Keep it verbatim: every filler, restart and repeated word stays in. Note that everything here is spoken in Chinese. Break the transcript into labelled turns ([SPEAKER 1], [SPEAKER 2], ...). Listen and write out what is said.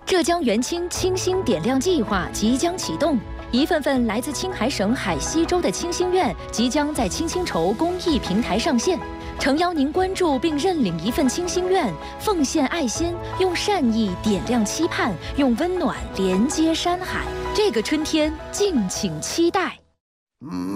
[SPEAKER 1] 浙江元清清星点亮计划即将启动，一份份来自青海省海西州的清心愿即将在清心筹公益平台上线。诚邀您关注并认领一份清心愿，奉献爱心，用善意点亮期盼，用温暖连接山海。这个春天，敬请期待。